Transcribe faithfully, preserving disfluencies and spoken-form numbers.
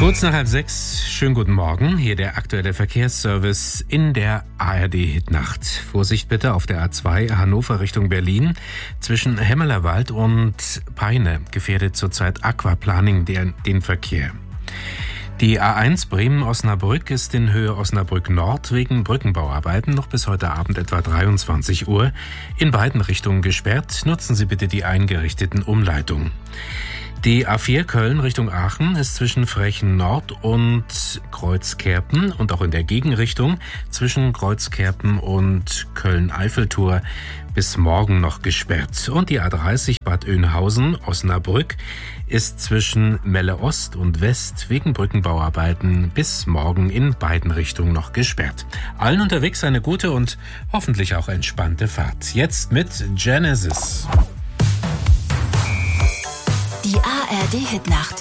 Kurz nach halb sechs, schönen guten Morgen. Hier der aktuelle Verkehrsservice in der A R D-Hitnacht. Vorsicht bitte auf der A zwei Hannover Richtung Berlin. Zwischen Hemmelerwald und Peine gefährdet zurzeit Aquaplaning den, den Verkehr. Die A eins Bremen-Osnabrück ist in Höhe Osnabrück Nord wegen Brückenbauarbeiten noch bis heute Abend etwa dreiundzwanzig Uhr in beiden Richtungen gesperrt. Nutzen Sie bitte die eingerichteten Umleitungen. Die A vier Köln Richtung Aachen ist zwischen Frechen Nord und Kreuzkerpen und auch in der Gegenrichtung zwischen Kreuzkerpen und Köln-Eiffeltor bis morgen noch gesperrt. Und die A dreißig Bad Oeynhausen-Osnabrück ist zwischen Melle Ost und West wegen Brückenbauarbeiten bis morgen in beiden Richtungen noch gesperrt. Allen unterwegs eine gute und hoffentlich auch entspannte Fahrt. Jetzt mit Genesis. Die A R D-Hitnacht.